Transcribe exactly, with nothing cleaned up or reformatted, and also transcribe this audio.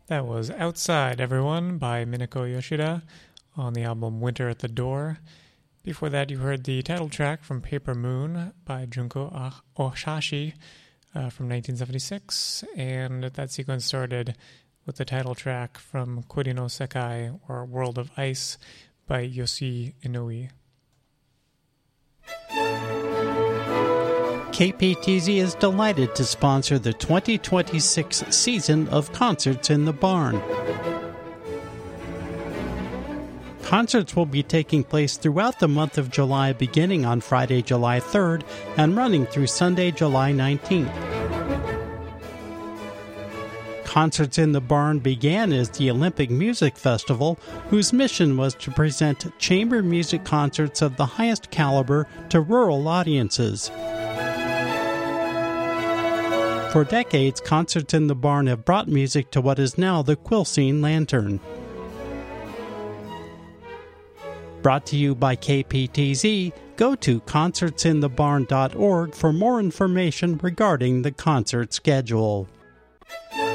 That was Outside, Everyone by Minako Yoshida on the album Winter at the Door. Before that, you heard the title track from Paper Moon by Junko Ohashi uh, from nineteen seventy-six, and that sequence started with the title track from Kuri no Sekai, or World of Ice, by Yoshi Inoue. K P T Z is delighted to sponsor the twenty twenty-six season of Concerts in the Barn. Concerts will be taking place throughout the month of July, beginning on Friday, July third, and running through Sunday, July nineteenth. Concerts in the Barn began as the Olympic Music Festival, whose mission was to present chamber music concerts of the highest caliber to rural audiences. For decades, Concerts in the Barn have brought music to what is now the Quilcene Lantern. Brought to you by K P T Z, go to concerts in the barn dot org for more information regarding the concert schedule.